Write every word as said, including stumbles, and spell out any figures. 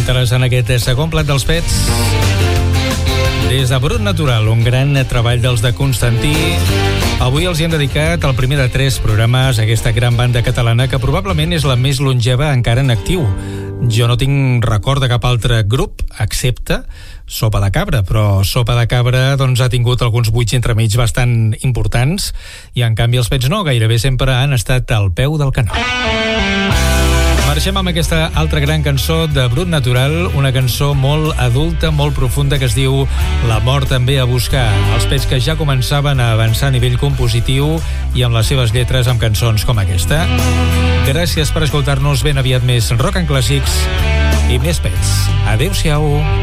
Interessant aquest segon plat dels pets. Des de Brut Natural, un gran treball dels de Constantí. Avui els hi hem dedicat el primer de tres programes a aquesta gran banda catalana que probablement és la més longeva encara en actiu. Jo no tinc record de cap altre grup, excepte Sopa de Cabra, però Sopa de Cabra doncs, ha tingut alguns buits entremig bastant importants i en canvi els pets no, gairebé sempre han estat al peu del canó. Marxem amb aquesta altra gran cançó de Brut Natural, una cançó molt adulta, molt profunda, que es diu La mort també a buscar. Els pets que ja començaven a avançar a nivell compositiu i amb les seves lletres amb cançons com aquesta. Gràcies per escoltar-nos, ben aviat més rock and clàssics i més pets. Adéu-siau.